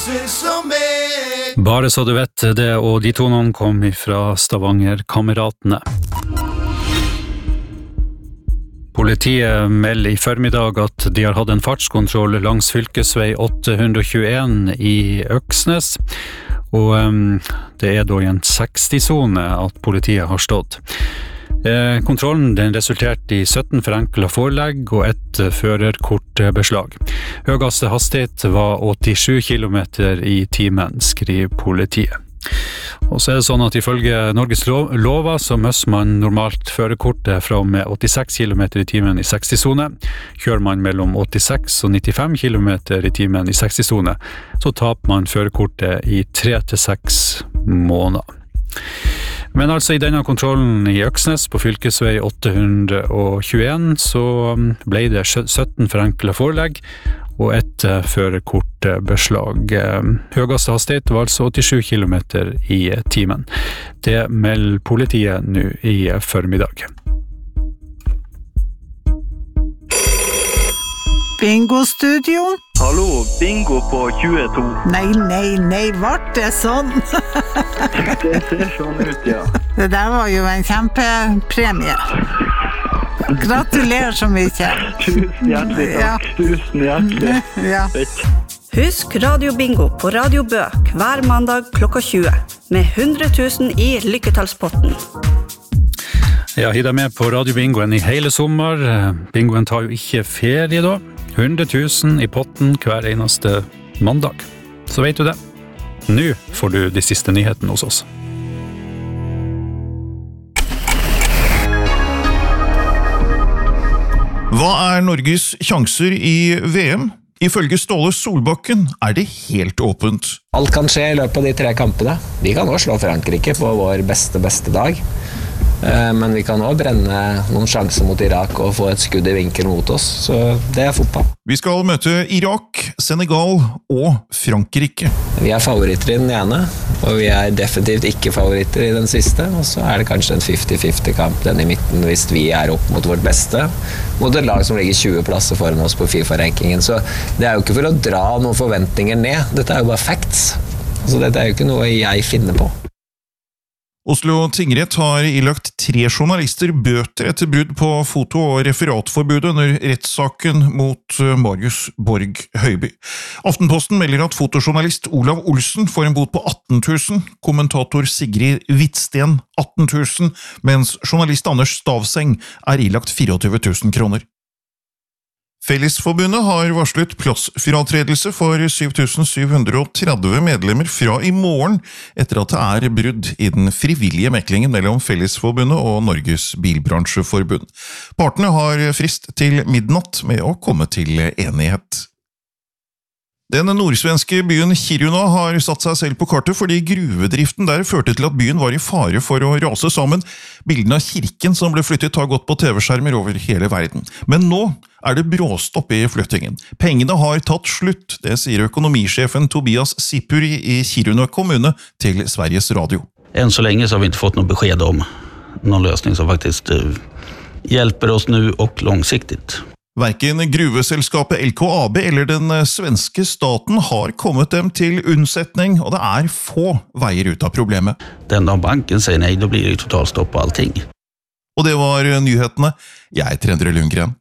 Bare så du vet det, og de tonene kom fra Stavanger-kameratene. Politiet melder i formiddag at de har hatt en fartskontroll langs fylkesvei 821 i Øksnes, og det er da i en 60-zone at politiet har stått. Kontrollen den resulterte i 17 forenklet forelegg og et førerkortbeslag. Høyeste hastighet var 87 km i timen, skriver politiet. Og så er det sånn at ifølge Norges lover så møsser man normalt førerkortet fra og med 86 km i timen i 60-zone. Kjører man mellom 86 og 95 km i timen i 60-zone, så taper man førerkortet i 3 til 6 måneder. Men altså i denne kontrollen i Øksnes på fylkesvei 821 så ble det 17 forenklet forelegg og et førerkortbeslag. Høyeste hastighet var altså 87 km i timen. Det melder politiet nå i formiddag. Bingo-studio? Hallo, bingo på 22. Nei, vart det sånn? Det ser sånn ut, ja. Det der var jo en kjempepremie. Gratulerer så mye. Tusen hjertelig takk. Ja. Tusen hjertelig. Ja. Husk Radio Bingo på Radio Bø hver mandag klokka 20 med 100 000 i lykketallspotten. Ja, hitt deg med på Radio Bingoen i hele sommer. Bingoen tar jo ikke ferie da. 100 000 i potten hver eneste mandag. Så vet du det. Nå får du de siste nyhetene hos oss. Hva er Norges sjanser i VM? Ifølge Ståle Solbakken er det helt åpent. Alt kan skje i løpet av de 3 kampene. Vi kan også slå Frankrike på vår beste dag. Men vi kan også brenne noen sjanser mot Irak og få et skudd i vinkel mot oss, så det er fotball. Vi skal møte Irak, Senegal og Frankrike. Vi er favoritter i den ene, og vi er definitivt ikke favoritter i den siste, og så er det kanskje en 50-50 kamp den i midten hvis vi er opp mot vårt beste, mot et lag som ligger 20 plasser foran oss på FIFA-rankingen, så det er jo ikke for å dra noen forventninger ned, dette er jo bare facts, så dette er jo ikke noe jeg finner på. Oslo tingrett har ilagt 3 journalister bøter etter brudd på foto- og referatforbudet under rettssaken mot Marius Borg Høiby. Aftenposten melder at fotojournalist Olav Olsen får en bot på 18 000, kommentator Sigrid Hvitsten 18 000, mens journalist Anders Stavseng er ilagt 24 000 kroner. Fellesforbundet har varslet plassfratredelse for 7730 medlemmer fra i morgen, etter at det er brudd i den frivillige meklingen mellom Fellesforbundet og Norges Bilbransjeforbund. Partene har frist til midnatt med å komme til enighet. Den nordsvenske byen Kiruna har satt seg selv på kartet fordi gruvedriften der førte til at byen var i fare for å rase sammen. Bildene av kirken som ble flyttet har gått på TV-skjermer over hele verden. Men nå er det bråstopp i flyttingen. Pengene har tatt slutt, det sier økonomisjefen Tobias Sipuri i Kiruna kommune til Sveriges Radio. Än så länge så har vi inte fått något besked om någon lösning som faktiskt hjälper oss nu och långsiktigt. Hverken gruveselskapet LKAB eller den svenske staten har kommet dem til unnsetning, og det er få veier ut av problemet. Den dag banken säger nej, då blir det totalstopp på allting. Og det var nyhetene. Jeg heter Endre Lundgren.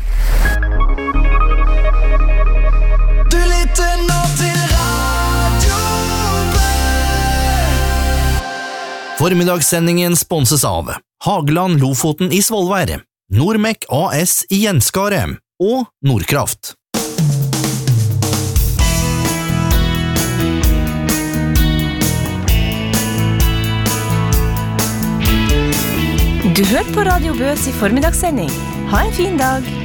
Du lytter nå til Radio Formiddagssendingen sponses av Hageland Lofoten i Svolvær, Nordmek AS i Jensskare og Nordkraft. Du hørte på Radio Bøs i formiddagssending. Ha en fin dag!